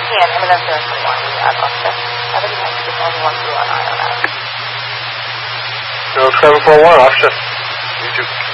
Igen, én nem tudom, hogy van átadta. Hát pedig nem tudom, hogy van túl a nájánál. No, 741, I've just, you just